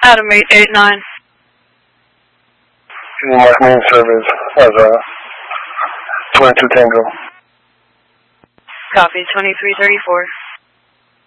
Adam 889. My main service as a 22 Tango. Copy, 2334.